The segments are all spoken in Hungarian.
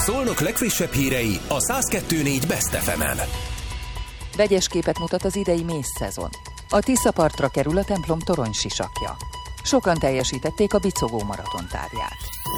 Szolnok legfrissebb hírei a 102.4 Best FM-en. Vegyes képet mutat az idei mészszezon. A Tiszapartra kerül a templom toronysisakja. Sokan teljesítették a bicogó maraton távját.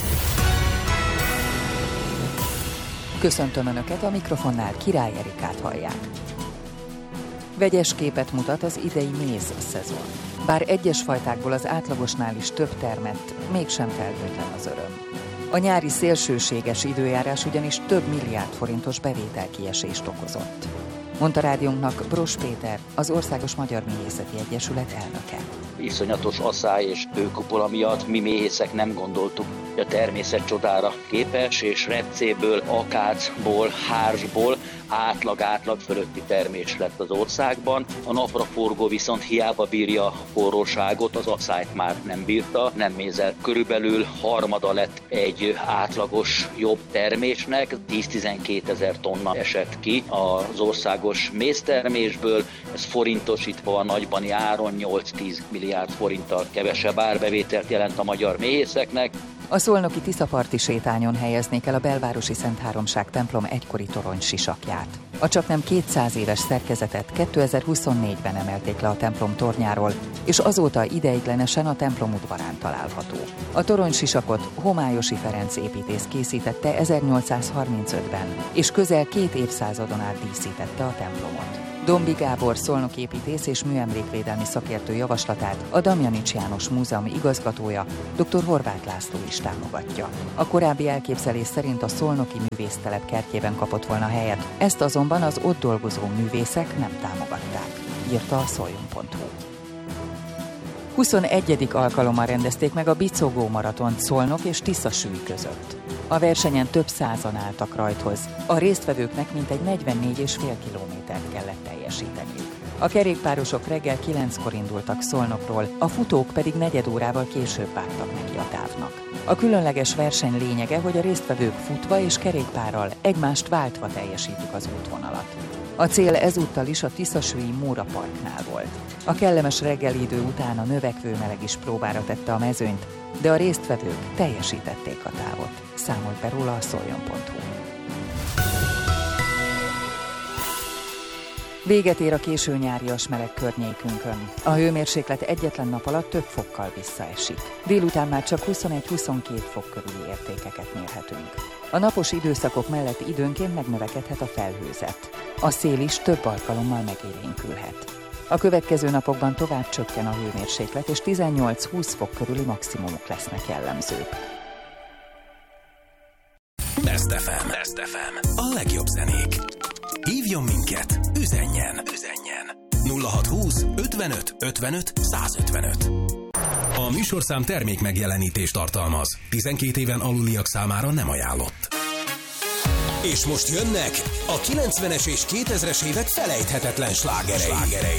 Köszöntöm Önöket, a mikrofonnál Király Erikát hallják. Vegyes képet mutat az idei mézszezon. Bár egyes fajtákból az átlagosnál is több termett, mégsem felhőtlen az öröm. A nyári szélsőséges időjárás ugyanis több milliárd forintos bevételkiesést okozott, mondta rádiónknak Bross Péter, az Országos Magyar Méhészeti Egyesület elnöke. Iszonyatos asszály és hőkupola miatt mi méhészek nem gondoltuk, hogy a természet csodára képes, és repcéből, akácból, hársból átlag fölötti termés lett az országban. A napraforgó viszont hiába bírja a forróságot, az asszályt már nem bírta, nem mézelt. Körülbelül harmada lett egy átlagos jobb termésnek, 10-12 ezer tonna esett ki az országos méztermésből, ez forintosítva a nagybani áron 8-10 milliárd forinttal kevesebb árbevételt jelent a magyar méhészeknek. A szolnoki Tiszaparti sétányon helyeznék el a belvárosi Szentháromság templom egykori toronysisakját. A csaknem 200 éves szerkezetet 2024-ben emelték le a templom tornyáról, és azóta ideiglenesen a templom udvarán található. A toronysisakot Homályosi Ferenc építész készítette 1835-ben, és közel 2 évszázadon át díszítette a templomot. Dombi Gábor szolnoki építész és műemlékvédelmi szakértő javaslatát a Damjanics János Múzeum igazgatója, dr. Horváth László is támogatja. A korábbi elképzelés szerint a szolnoki művésztelep kertjében kapott volna helyet, ezt azonban az ott dolgozó művészek nem támogatták, írta a szoljon.hu. 21. alkalommal rendezték meg a bicogó maratont Szolnok és Tiszasüly között. A versenyen több százan álltak rajthoz. A résztvevőknek mintegy 44,5 kilométert kellett teljesíteniük. A kerékpárosok reggel 9-kor indultak Szolnokról, a futók pedig negyed órával később vágtak neki a távnak. A különleges verseny lényege, hogy a résztvevők futva és kerékpárral egymást váltva teljesítik az útvonalat. A cél ezúttal is a tiszasülyi Móra Parknál volt. A kellemes reggelidő után a növekvő meleg is próbára tette a mezőnyt, de a résztvevők teljesítették a távot. Számolt be róla a szoljon.hu. Véget ér a késő nyárias meleg környékünkön. A hőmérséklet egyetlen nap alatt több fokkal visszaesik. Délután már csak 21-22 fok körüli értékeket mérhetünk. A napos időszakok mellett időnként megnövekedhet a felhőzet. A szél is több alkalommal megélénkülhet. A következő napokban tovább csökken a hőmérséklet, és 18-20 fok körüli maximumok lesznek jellemzők. Best FM. A legjobb zenék. Hívjon minket, üzenjen. 0620 55 55 155. A műsorszám termék megjelenítést tartalmaz. 12 éven aluliak számára nem ajánlott. És most jönnek a 90-es és 2000-es évek felejthetetlen slágerei.